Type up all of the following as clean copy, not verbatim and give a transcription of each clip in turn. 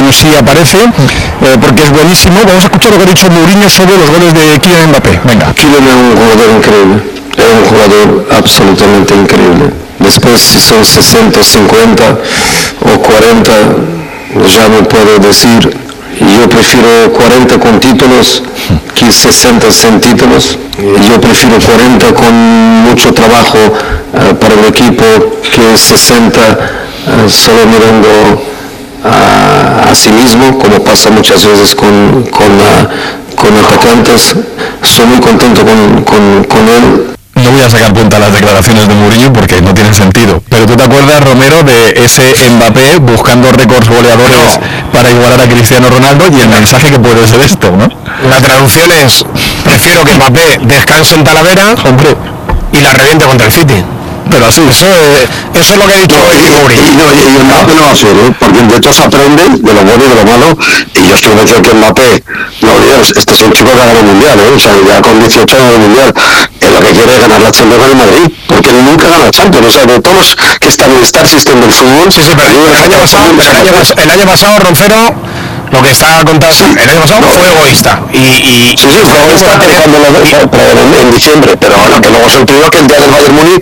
Mourinho sí aparece, porque es buenísimo. Vamos a escuchar lo que ha dicho Mourinho sobre los goles de Kylian Mbappé. Venga. Kylian es un jugador increíble, es un jugador absolutamente increíble. Después, si son 60, 50 o 40, ya no puedo decir. Yo prefiero 40 con títulos que 60 sin títulos. Yo prefiero 40 con mucho trabajo para el equipo que 60 solo mirando a sí mismo, como pasa muchas veces con atacantes. Soy muy contento con él. No voy a sacar punta a las declaraciones de Mourinho porque no tienen sentido. Pero tú te acuerdas, Romero, de ese Mbappé buscando récords goleadores para igualar a Cristiano Ronaldo, y el mensaje que puede ser esto, ¿no? La traducción es: prefiero que Mbappé descanse en Talavera, hombre, y la reviente contra el City. Pero así, eso es lo que ha dicho Mourinho. Y Mbappé no va a ser, porque de todos aprenden de lo bueno y de lo malo, y yo estoy convencido que Mbappé, no olvidemos, este es un chico que ha ganado el Mundial, o sea, ya con 18 años del Mundial, lo que quiere es ganar la Champions con el Madrid, porque nunca gana la Champions, o sea, de todos los que están en el Star System del fútbol. Sí, pero el año pasado, Roncero, lo que está contando, el año pasado fue egoísta. Sí, fue egoísta en diciembre, pero lo que luego sorprendió que el día del Bayern Múnich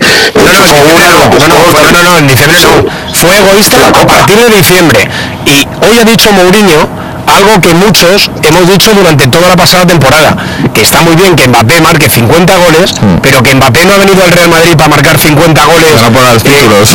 no, en diciembre no. Fue egoísta a partir de diciembre. Y hoy ha dicho Mourinho algo que muchos hemos dicho durante toda la pasada temporada, que está muy bien que Mbappé marque 50 goles, pero que Mbappé no ha venido al Real Madrid para marcar 50 goles. No para los títulos.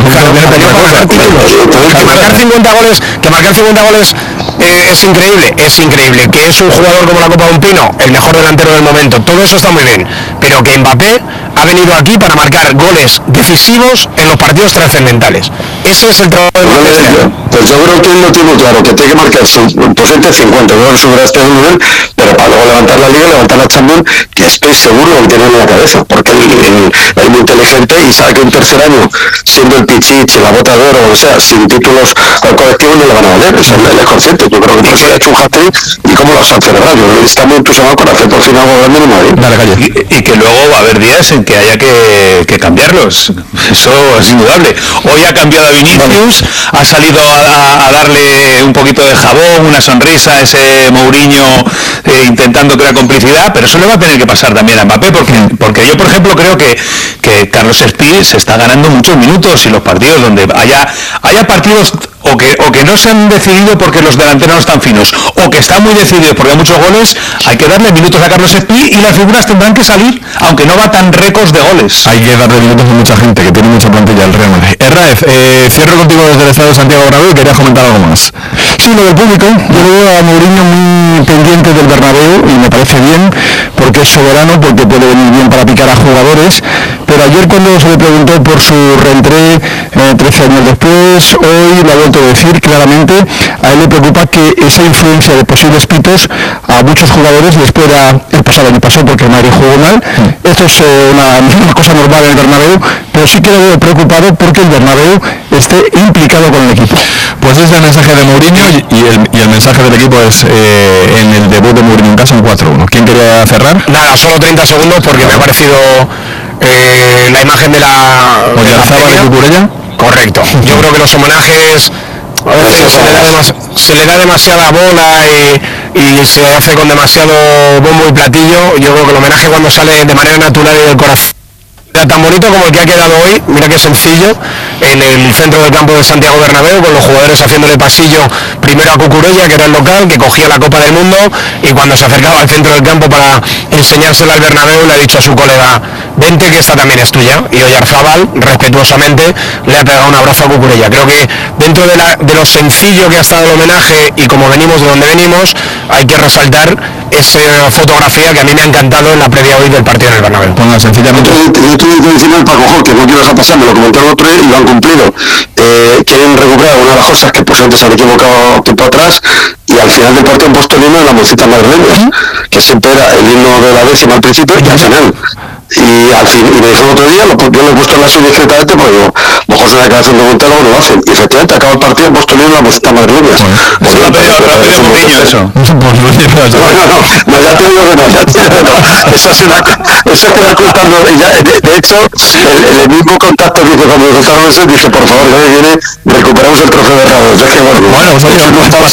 Que marcar 50 goles es increíble. Que es un jugador como la Copa de un Pino, el mejor delantero del momento, todo eso está muy bien, pero que Mbappé ha venido aquí para marcar goles decisivos en los partidos trascendentales. Ese es el trabajo de Mbappé. Pues yo creo que él lo tiene claro, que tiene que marcar posiblemente 50, no subirá este nivel, pero para luego levantar la Liga, levantar la Champions, que estoy seguro que tiene en la cabeza, porque él es muy inteligente y sabe que un tercer año, siendo el Pichichi, la Bota de Oro, o sea, sin títulos al colectivo no le van a valer, eso él es consciente. Yo creo que por eso le ha hecho un hat-trick y cómo lo ha celebrado. Está muy entusiasmado con hacer por fin algo grande en Madrid. Y que luego va a haber días en que haya que cambiarlos, eso es indudable. Hoy ha cambiado a Vinicius, ha salido a darle un poquito de jabón, una sonrisa a ese Mourinho intentando crear complicidad, pero eso le va a tener que pasar también a Mbappé, porque yo, por ejemplo, creo que Carlos Espí se está ganando muchos minutos, y los partidos donde haya partidos o que no se han decidido porque los delanteros no están finos, o que están muy decididos porque hay muchos goles, hay que darle minutos a Carlos Espí, y las figuras tendrán que salir, aunque no va tan récords de goles. Hay que darle minutos a mucha gente que tiene mucha plantilla el Real Madrid. Raef, cierro contigo desde el Estadio de Santiago Bernabéu y quería comentar algo más. Sí, lo del público, yo lo veo a Mourinho muy pendiente del Bernabéu, y me parece bien, porque es soberano, porque puede venir bien para picar a jugadores, pero ayer cuando se le preguntó por su reentré 13 años después, hoy lo ha vuelto a decir claramente, a él le preocupa que esa influencia de posibles pitos a muchos jugadores les pueda, el pasado año pasó porque el Madrid jugó mal, esto es una cosa normal en el Bernabéu, pero sí que lo veo preocupado porque el Bernabéu esté implicado con el equipo. Pues ese es el mensaje de Mourinho, y el mensaje del equipo es en el debut de Mourinho en casa, un 4-1. ¿Quién quería cerrar? Nada, solo 30 segundos porque me ha parecido la imagen de la Cucurella. Correcto. Yo creo que los homenajes a veces se le da demasiada bola y se hace con demasiado bombo y platillo. Yo creo que el homenaje, cuando sale de manera natural y del corazón, era tan bonito como el que ha quedado hoy. Mira qué sencillo, en el centro del campo de Santiago Bernabéu, con los jugadores haciéndole pasillo primero a Cucurella, que era el local, que cogía la Copa del Mundo, y cuando se acercaba al centro del campo para enseñársela al Bernabéu, le ha dicho a su colega: vente, que esta también es tuya. Y Oyarzábal, respetuosamente, le ha pegado un abrazo a Cucurella. Creo que dentro de lo sencillo que ha estado el homenaje, y como venimos de donde venimos, hay que resaltar esa fotografía que a mí me ha encantado en la previa hoy del partido en el Bernabéu. Bueno, sencillamente encima del Paco Jol, que no quiero dejar pasar, me lo comentaron otro día y lo han cumplido. Quieren recuperar una de las cosas que posiblemente se han equivocado tiempo atrás, y al final del partido han puesto el himno de la Mocita Madrileña, que siempre era el himno de la décima al principio y al final. Y al fin, y me dijeron otro día, yo lo he puesto en la serie directamente, porque digo, mejor es una declaración de Montero, no lo hacen. Y efectivamente, acaba el partido, he puesto el himno de la Mocita Madrileña. Eso lo ha pedido Mourinho, eso. No, ya te digo que no. Eso queda ocultando. De hecho, el mismo contacto que hice cuando me contaron eso, dije, por favor, que viene, recuperamos el trofeo de Ramos. Es que bueno, pues oye,